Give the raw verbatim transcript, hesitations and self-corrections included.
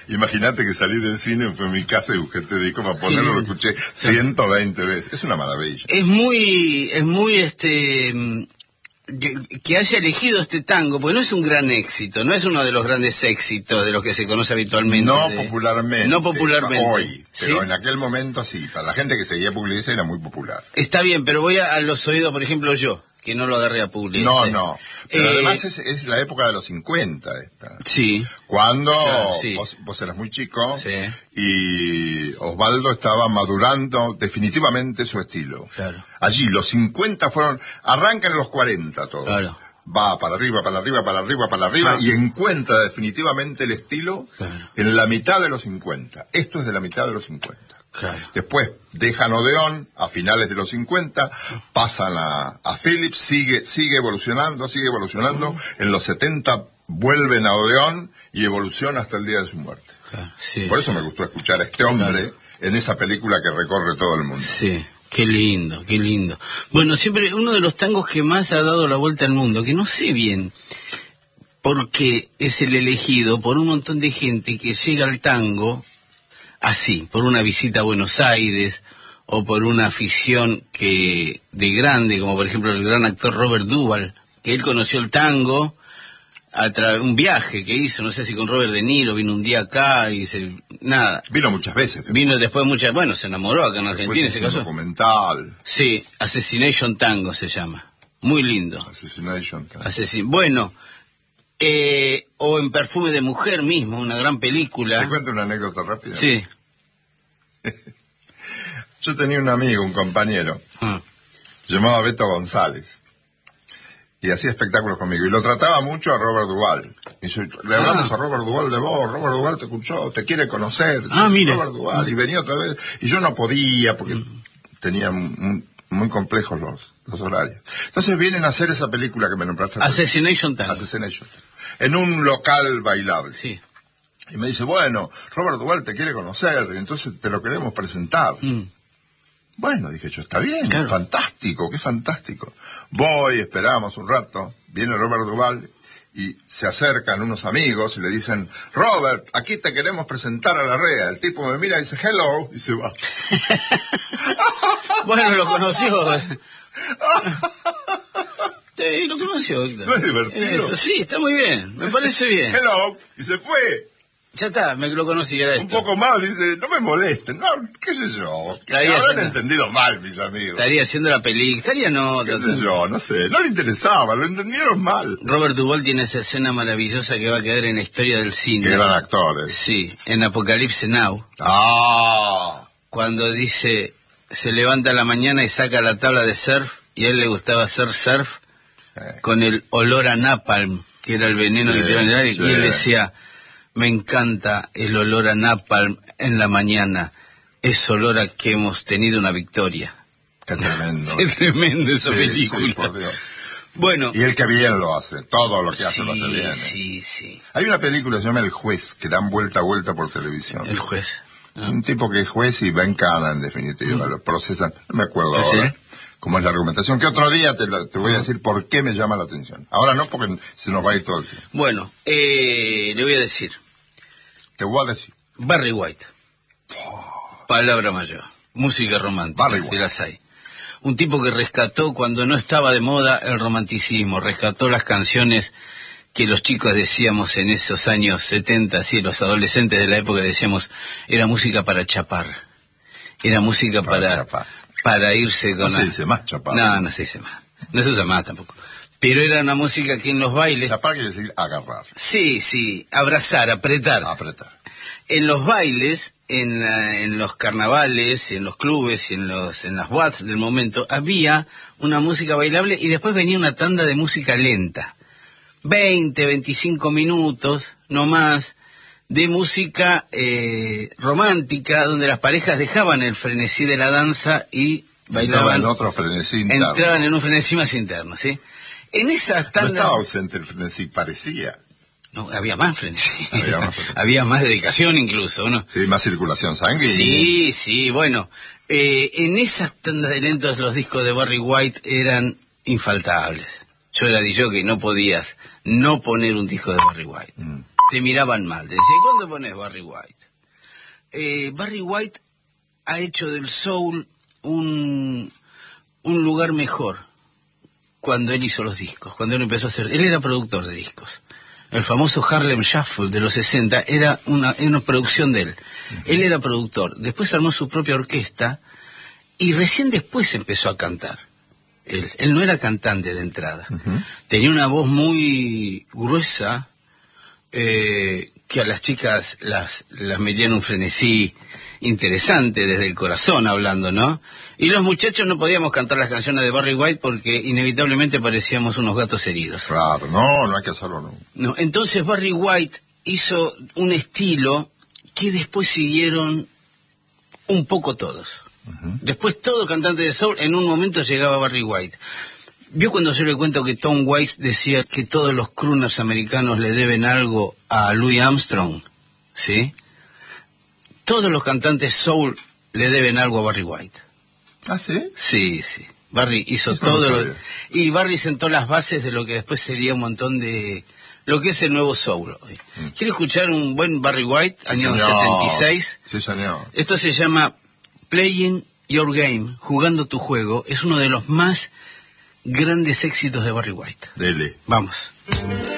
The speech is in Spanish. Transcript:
Imagínate que salí del cine, fui a mi casa y busqué este disco para ponerlo, lo escuché ciento veinte veces. Es una maravilla. Es muy, es muy este... Que, que haya elegido este tango, porque no es un gran éxito, no es uno de los grandes éxitos de los que se conoce habitualmente. No de, popularmente. No popularmente. Hoy, pero ¿sí? En aquel momento sí. Para la gente que seguía Pugliese era muy popular. Está bien, pero voy a, a los oídos, por ejemplo, yo, que no lo agarré a Pugliese. No, no. Pero eh, además es, es la época de los cincuenta esta. Sí. Cuando claro, sí. vos, vos eras muy chico sí. y Osvaldo estaba madurando definitivamente su estilo. Claro. Allí los cincuenta fueron, arrancan en los cuarenta todo. Claro. Va para arriba, para arriba, para arriba, para arriba, ah. y encuentra definitivamente el estilo claro. en la mitad de los cincuenta. Esto es de la mitad de los cincuenta. Claro. Después dejan Odeón a finales de los cincuenta, pasan a, a Philips, sigue, sigue evolucionando, sigue evolucionando. Uh-huh. En los setenta vuelven a Odeón y evoluciona hasta el día de su muerte. Claro. Sí, Por eso sí. me gustó escuchar a este hombre claro. en esa película que recorre todo el mundo. Sí. Qué lindo, qué lindo. Bueno, siempre uno de los tangos que más ha dado la vuelta al mundo, que no sé bien por qué es el elegido por un montón de gente que llega al tango así, por una visita a Buenos Aires o por una afición que de grande, como por ejemplo el gran actor Robert Duvall, que él conoció el tango a través un viaje que hizo, no sé si con Robert De Niro, vino un día acá y se, nada. Vino muchas veces. Después. Vino después muchas, bueno, se enamoró acá en Argentina, se casó. Documental. Sí, Assassination Tango se llama, muy lindo. Assassination Tango. Assassin... Bueno, eh, o en Perfume de Mujer mismo, una gran película. ¿Te cuento una anécdota rápida? Sí. Yo tenía un amigo, un compañero, ah. llamado Beto González. Y hacía espectáculos conmigo. Y lo trataba mucho a Robert Duvall. Y yo, le hablamos ah. a Robert Duvall de vos. Robert Duvall te escuchó, te quiere conocer. Ah, mira. Robert Duvall. Y venía otra vez. Y yo no podía porque mm. tenía muy, muy complejos los, los horarios. Entonces vienen a hacer esa película que me nombraste. Assassination Tango. Assassination Tango. En un local bailable. Sí. Y me dice, bueno, Robert Duvall te quiere conocer. Y entonces te lo queremos presentar. Mm. Bueno, dije yo, está bien, claro. fantástico, qué fantástico. Voy, esperamos un rato, viene Robert Duvall y se acercan unos amigos y le dicen, Robert, aquí te queremos presentar a la rea. El tipo me mira y dice, hello, y se va. Bueno, lo conoció. Sí, lo conoció. ¿No es divertido? Eso, sí, está muy bien, me parece bien. Hello, y se fue. Ya está, me lo conocí, era esto. Un poco mal, dice, no me molesten, no, qué sé yo, estaría habrán haciendo... entendido mal mis amigos. Estaría haciendo la película, estaría no... Qué sé yo, no sé, no le interesaba, lo entendieron mal. Robert Duvall tiene esa escena maravillosa que va a quedar en la historia del cine. Que eran actores. Sí, en Apocalypse Now. Ah. Cuando dice, se levanta a la mañana y saca la tabla de surf, y a él le gustaba hacer surf eh. con el olor a napalm, que era el veneno sí, que te iban a dar, sí. Y él decía... Me encanta el olor a napalm en la mañana. Es olor a que hemos tenido una victoria. Qué tremendo. Qué tremendo esa sí, película. Sí, por Dios. Bueno. Y el que bien lo hace. Todo lo que hace sí, lo hace bien. Sí, sí. Hay una película que se llama El Juez, que dan vuelta a vuelta por televisión. El Juez. Ah. Un tipo que es juez y va en cana, en definitiva. Mm. Lo procesan. No me acuerdo ahora. ¿Sí? Cómo es la argumentación, que otro día te, te voy a decir por qué me llama la atención. Ahora no, porque se nos va a ir todo el tiempo. Bueno, eh, le voy a decir. Te voy a decir. Barry White. Oh. Palabra mayor. Música romántica, Barry White. Si las hay. Un tipo que rescató cuando no estaba de moda el romanticismo, rescató las canciones que los chicos decíamos en esos años setenta, sí, los adolescentes de la época decíamos, era música para chapar. Era música para... para chapar. Para irse con... No se dice más chapar. No, no se dice más. No se usa más tampoco. Pero era una música que en los bailes... Chapar quiere decir agarrar. Sí, sí, abrazar, apretar. Apretar. En los bailes, en, la, en los carnavales, en los clubes y en, los, en las boates del momento, había una música bailable y después venía una tanda de música lenta. veinte, veinticinco minutos, no más... de música eh, romántica, donde las parejas dejaban el frenesí de la danza y bailaban. Entraban en otro frenesí interno. Entraban en un frenesí más interno, ¿sí? En esas tandas... No estaba ausente el frenesí, parecía. No, había más frenesí. Había más, frenesí. Había más dedicación incluso, ¿no? Sí, más circulación sanguínea. Sí, sí, bueno. Eh, en esas tandas de lentos los discos de Barry White eran infaltables. Yo era D J que no podías no poner un disco de Barry White. Mm. te miraban mal. Te decían, ¿cuándo pones Barry White? Eh, Barry White ha hecho del soul un, un lugar mejor cuando él hizo los discos, cuando él empezó a hacer... Él era productor de discos. El famoso Harlem Shuffle de los sesenta era una, una producción de él. Uh-huh. Él era productor. Después armó su propia orquesta y recién después empezó a cantar. Él, él no era cantante de entrada. Uh-huh. Tenía una voz muy gruesa eh, que a las chicas las, las metía en un frenesí interesante desde el corazón hablando, ¿no? Y los muchachos no podíamos cantar las canciones de Barry White porque inevitablemente parecíamos unos gatos heridos. Claro, no, no hay que hacerlo, no. No, entonces Barry White hizo un estilo que después siguieron un poco todos. Uh-huh. Después todo cantante de soul, en un momento llegaba Barry White. ¿Vio cuando yo le cuento que Tom Waits decía que todos los crooners americanos le deben algo a Louis Armstrong? ¿Sí? Todos los cantantes soul le deben algo a Barry White. ¿Ah, sí? Sí, sí. Barry hizo Eso todo no lo... Y Barry sentó las bases de lo que después sería un montón de... lo que es el nuevo soul hoy. Mm. ¿Quiere escuchar un buen Barry White, año sí, setenta y seis? Sí, señor. Esto se llama Playing Your Game, jugando tu juego. Es uno de los más grandes éxitos de Barry White. Dele. Vamos.